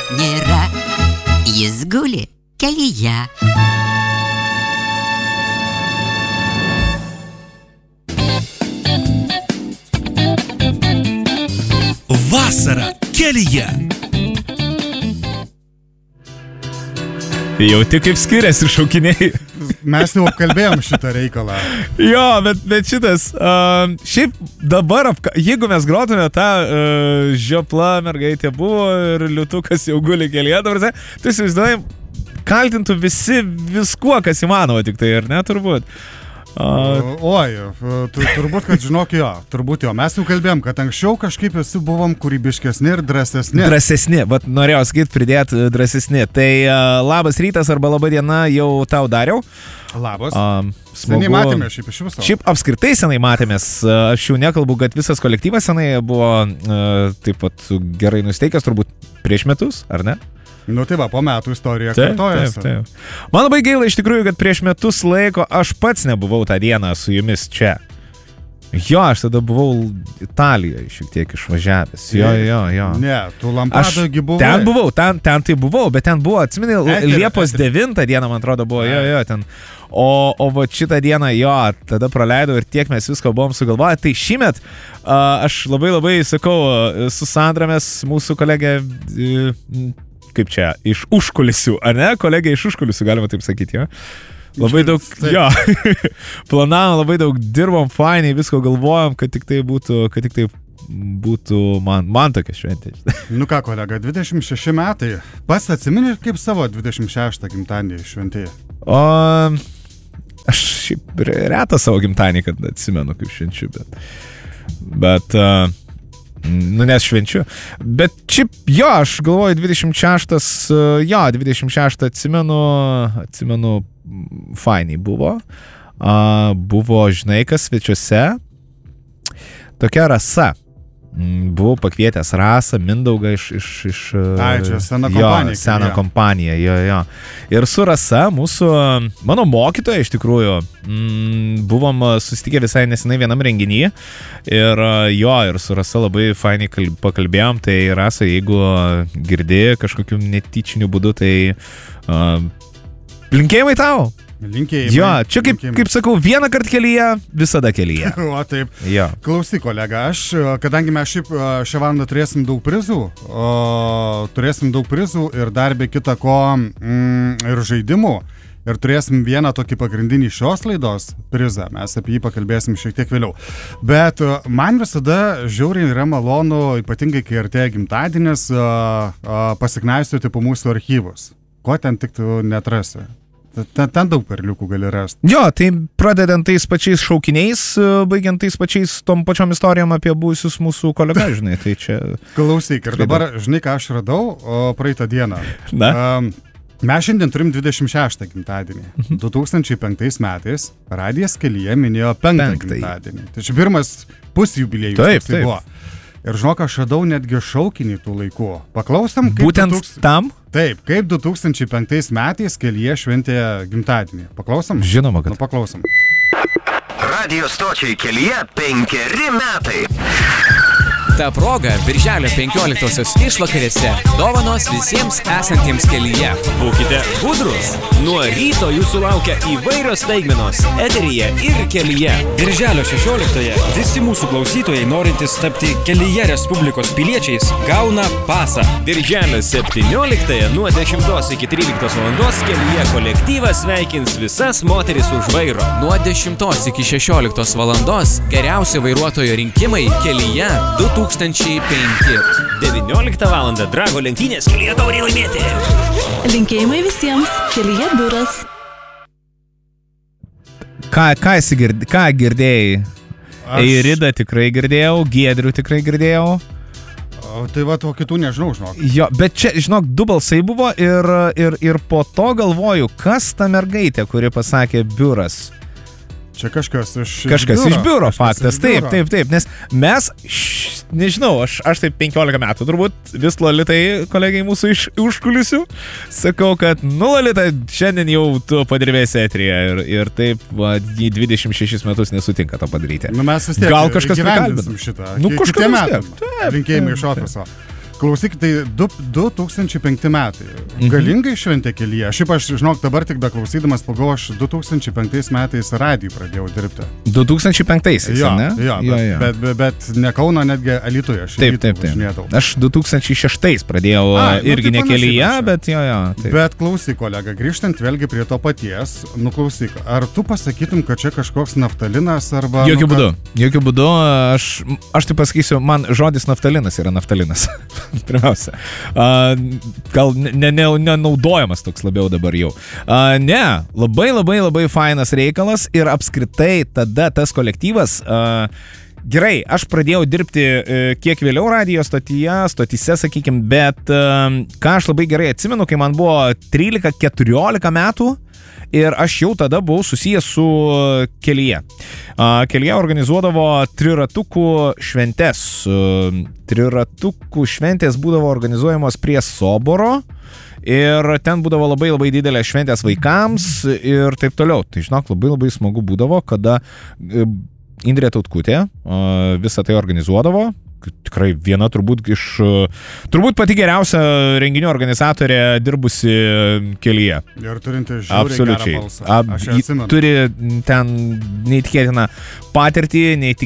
nėra, jis guli kelyje. Vasara kelyje. Jauti kaip skiriasi šaukiniai. Mes jau apkalbėjom šitą reikalą. Jo, bet šitas, šiaip dabar, jeigu mes grotume tą žiopla mergaitė buvo ir liūtukas jau guli kelyje, dabar, tu įsivaizduojam, kaltintų visi viskuo, kas įmanoma tik tai, ar ne, turbūt? Oi, turbūt, kad žinok turbūt jo. Mes jau kalbėjom, kad anksčiau kažkaip visi buvom kūrybiškesni ir drąsesni. Drąsesni, bet norėjau sakyti, pridėti drąsesni. Tai labas rytas arba laba diena jau tau dariau. Labas. Seniai matėme šiaip iš viso. Šiaip apskritai senai matėmės. Aš jau nekalbu, kad visas kolektyvas senai buvo taip pat gerai nusteikęs, turbūt prieš metus, ar ne? Nu tai va, po metų istorija kartojasi. Taip. Man labai gaila iš tikrųjų, kad prieš metus laiko aš pats nebuvau tą dieną su jumis čia. Jo, aš tada buvau Italijoje šiek tiek išvažiavęs. Jo. Ne, tu Lampadogi buvai. Ten buvau, ten tai buvau, bet ten buvo, atsimeni, Liepos 9 dieną, man atrodo, buvo, jo, ten. O va šitą dieną, tada praleidau ir tiek mes visko buvom sugalvoję. Tai šįmet aš labai sakau, su Sandra mes, mūsų kolegė, kaip čia, iš užkulisių, ar ne? Kolegė iš užkulisių, galima taip sakyti, jo? Labai daug, planavom, labai daug dirbom, fainiai, visko galvojom, kad tik tai būtų man tokia šventė. Nu ką, kolega, 26 metai. Pats atsimeni, kaip savo 26 gimtadienį šventėjai? Aš šiaip retą savo gimtadienį, kad atsimenu, kaip švenčiu, bet nes švenčiu. Bet šiaip, aš galvoju, 26 atsimenu, fainiai buvo. Buvo, žinai, kas svečiuose, tokia Rasa. Buvau pakvietęs Rasą, Mindaugą iš čia sena kompanija. Sena kompanija, jo. Ir su Rasa, mano mokytoja iš tikrųjų, buvom susitikę visai nesenai vienam renginyje ir su Rasa labai fainiai pakalbėjom, tai Rasa, jeigu girdi kažkokiu netyčiniu būdu, tai linkėjimai tau. Linkėjimai. Jo, čia kaip sakau, vieną kartą kelyje, visada kelyje. O taip. Jo. Klausyk, kolega, kadangi mes šiaip šią valandą turėsim daug prizų ir dar be kita ko ir žaidimų. Ir turėsim vieną tokį pagrindinį šios laidos prizą, mes apie jį pakalbėsim šiek tiek vėliau. Bet man visada žiauriai yra malonu, ypatingai kai artėja gimtadienis, pasiknaisioti po mūsų archyvus. Ko ten tik tu neatrasi? Ten daug perliukų gali rasti. Jo, tai pradedant tais pačiais šaukiniais, baigiant tais pačiais tom pačiom istorijom apie buvusius mūsų kolegą, žinai, tai čia... Klausyk, ir dabar, žinai, ką aš radau praeitą dieną. Na? Mes šiandien turim 26 gimtadienį. 2005 metais Radijas kelyje minėjo 5 gimtadienį. Tai čia pirmas pusjubiliejus. Taip. Buvo. Ir žinok, aš radau netgi šaukinį tų laikų. Paklausom, kaip... Būtent tam? Taip, kaip 2005 metais kelyje šventė gimtadienį. Paklausom? Žinoma, kad. Nu, paklausom. Radio stočiai kelyje 5 metai. Ta proga birželio 15-osios išvakarėse dovanos visiems esantiems kelyje. Būkite budrus. Nuo ryto jūsų laukia įvairios staigmenos eteryje ir kelyje. Birželio 16-ąją visi mūsų klausytojai norintys tapti kelyje Respublikos piliečiais gauna pasą. Birželio 17-ąją nuo 10 iki 13 valandos kelyje kolektyvas sveikins visas moteris už vairo. Nuo 10 iki 16 valandos geriausio vairuotojo rinkimai kelyje 2005. 19 valandą Drago lenktynės kelyje taurė laimėti. Linkėjimai visiems, kelyje biuras. Ką girdėjai? Eiridą tikrai girdėjau, Giedrių tikrai girdėjau. Tai va, to kitų nežinau, žinok. Jo, bet čia, žinok, du balsai buvo ir po to galvoju, kas ta mergaitė, kuri pasakė biuras. Čia kažkas iš biuro, faktas, taip, nes mes, nežinau, aš taip 15 metų turbūt vis Lolitai kolegai mūsų iš užkulisių, sakau, kad Lolita, šiandien jau tu padirbėsi eteryje ir taip, į 26 metus nesutinka to padaryti. Nu mes vis tiek gal kažkas gyvendinsim šitą. Nu kažkas vis tiek. Rinkėjimai iš ofiso. Klausyk, tai 2005 metai. Galingai šventė kelyje. Šiaip aš, žinok, dabar tik beklausydamas pagau, aš 2005 metais radijų pradėjau dirbti. 2005-aisiais, ne? Jo, bet ne Kauno, netgi Alytuje. Taip. Aš 2006 pradėjau irgi ne kelyje, bet jo. Taip. Bet klausyk, kolega, grįžtant vėlgi prie to paties, klausyk, ar tu pasakytum, kad čia kažkoks naftalinas arba... Jokių būdų, aš tai pasakysiu, man žodis naftalinas yra naftalinas. Pirmiausia. Gal nenaudojamas toks labiau dabar jau. Ne, labai fainas reikalas ir apskritai tada tas kolektyvas... Gerai, aš pradėjau dirbti kiek vėliau radijo stotyse, sakykim, bet ką aš labai gerai atsimenu, kai man buvo 13-14 metų, ir aš jau tada buvau susijęs su kelyje. Kelyje organizuodavo triratukų šventes. Triratukų šventės būdavo organizuojamos prie Soboro ir ten būdavo labai didelės šventės vaikams ir taip toliau. Tai žinok, labai smagu būdavo, kada Indrė Tautkutė visą tai organizuodavo. Tikrai viena turbūt pati geriausia renginių organizatorė dirbusi kelyje. Ir turinti žiauriai gerą balsą. Aš ją atsimenu. Turi ten neįtikėtiną patirtį,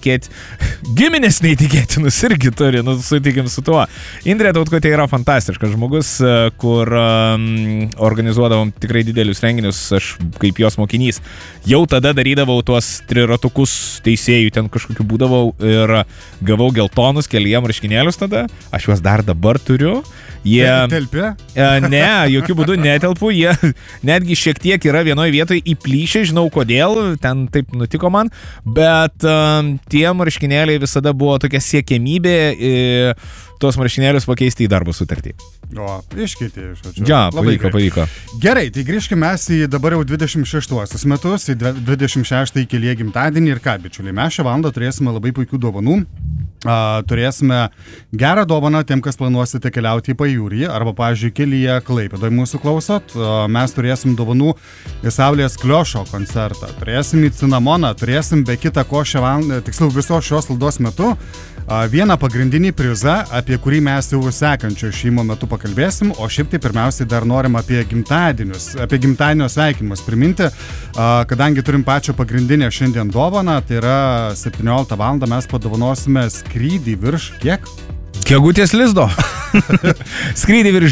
giminės neįtikėtinus irgi turi, sutikim su tuo. Indrė Tautkutė yra fantastiškas žmogus, kur organizuodavom tikrai didelius renginius, aš kaip jos mokinys jau tada darydavau tuos triratukus teisėjų, ten kažkokiu būdavau ir gavau geltonus kelyje marškinėlius tada, aš juos dar dabar turiu. Jie... Telpia? Ne, jokių būdų netelpu, jie netgi šiek tiek yra vienoje vietoje įplyšę, žinau kodėl, ten taip nutiko man, bet tie marškinėliai visada buvo tokia siekiamybė tuos marškinėlius pakeisti į darbo sutartį. O, iškeitė, žodžiu. Ja, pavyko. Gerai, tai grįžkime mes į dabar jau 26 metus, į 26 kelyje gimtadienį ir ką, bičiuliai, mes šią valandą turėsime labai puikių dovanų. Turėsime gerą dovaną tiem, kas planuosite keliauti į Pajūrį arba, pavyzdžiui, kelyje Klaipėdoje mūsų klausot. Mes turėsim dovanų į Saulės Kliošo koncertą, turėsim į Cinamoną, turėsim be kita ko tiksliau visos šios laidos metu vieną pagrindinį prizą, apie kurį mes jau sekančio šeimo metu pakalbėsim, o šiaip tai pirmiausiai dar norim apie gimtadienio sveikinimus priminti, kadangi turim pačią pagrindinę šiandien dovaną, tai yra 17 val. Mes padovanosime skrydį virš kiek? Gegutės lizdo. Skrydį virš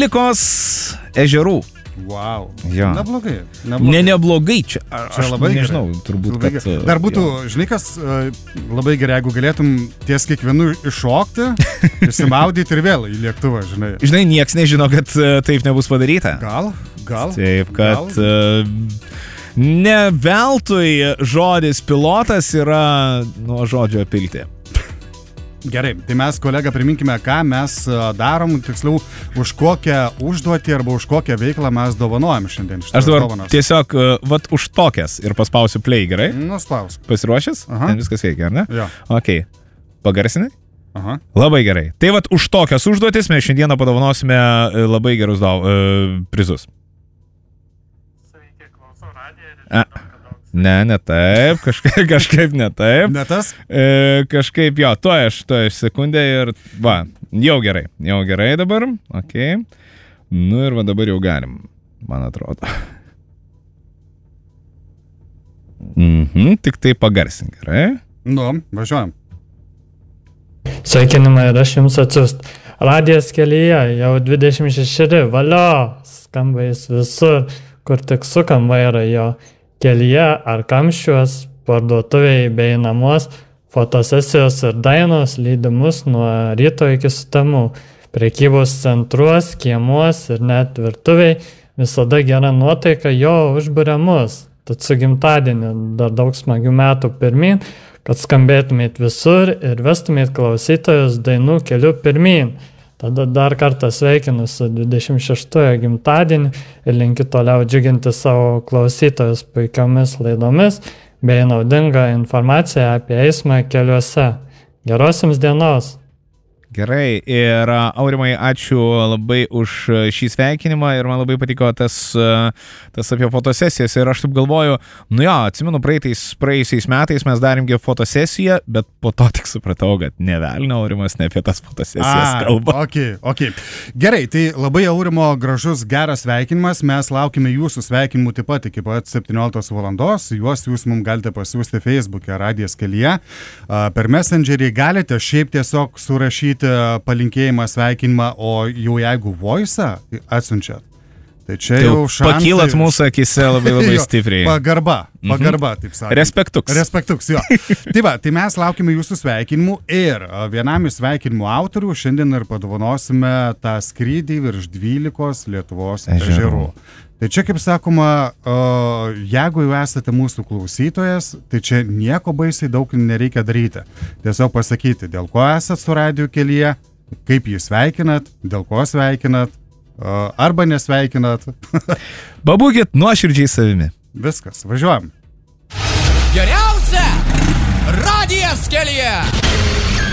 12 ežerų. Wow. Ja. Neblogai. Neblogai čia. Aš labai nežinau, turbūt, kad... Dar būtų, žinai, kas labai gerai, jeigu galėtum ties kiekvienu iššokti, išsimaudyti ir vėl į lėktuvą, žinai. Žinai, nieks nežino, kad taip nebus padaryta. Gal. Taip, kad... Ne veltui žodis pilotas yra nuo žodžio pilti. Gerai, tai mes, kolega, priminkime, ką mes darom, tiksliau, už kokią užduotį arba už kokią veiklą mes dovanojam šiandien. Aš dabar tiesiog, už tokias ir paspausiu play, gerai? Nuspausiu. Pasiruošęs? Ten viskas veikia, ar ne? Jo. Ok. Pagarsinai? Aha. Labai gerai. Tai už tokias užduotis mes šiandieną padovanosime labai gerus prizus. Ne taip, kažkaip ne taip. Ne tas? Kažkaip jo, to aš sekundę ir va, jau gerai dabar, ok. Nu ir va dabar jau galim, man atrodo. Tik tai pagarsink, gerai? Nu, važiuojam. Sveikinimai ir aš jums atsiųst. Radijas kelyje jau 26, valio, skamba jis visur, kur tik sukam vairą jo. Kelyje ar kamščiuos, parduotuviai bei namuos, fotosesijos ir dainos lydimus nuo ryto iki sutemų, prekybos centruos, kiemuos ir net virtuviai, visada gera nuotaika jo užburia mus. Tad su gimtadieniu dar daug smagių metų pirmin, kad skambėtumėt visur ir vestumėt klausytojus dainų keliu pirmin. Tada dar kartą sveikinu su 26 gimtadieniu ir linkiu toliau džiuginti savo klausytojus puikiomis laidomis bei naudingą informaciją apie eismą keliuose. Geros jums dienos. Gerai, ir Aurimai, ačiū labai už šį sveikinimą ir man labai patiko tas apie fotosesijas ir aš taip galvoju, atsimenu, praėjusiais metais mes darėmgi fotosesiją, bet po to tik supratau, kad ne velnio Aurimas ne apie tas fotosesijas kalba. Okay. Gerai, tai labai Aurimo gražus, geras sveikinimas, mes laukime jūsų sveikinimų taip pat iki pat 17 valandos, juos jūs mums galite pasiūsti Facebook'e Radijas kelyje, per Messengerį galite šiaip tiesiog surašyti palinkėjimą, sveikinimą, o jau jeigu voice'ą atsiunčiat, tai čia jau šansai. Pakylat mūsų akise labai stipriai. Pagarba, taip sakant. Respektuks, jo. Tai mes laukime jūsų sveikinimų ir vienam iš sveikinimų autorių šiandien ir padovanosime tą skrydį virš 12 Lietuvos ežerų. Tai čia, kaip sakoma, jeigu jau esate mūsų klausytojas, tai čia nieko baisiai daug nereikia daryti. Tiesiog pasakyti, dėl ko esat su Radijo kelyje, kaip jį sveikinat, dėl ko sveikinat, arba nesveikinat. Babūkit nuoširdžiai savimi. Viskas, važiuojam. Geriausia Radijas kelyje.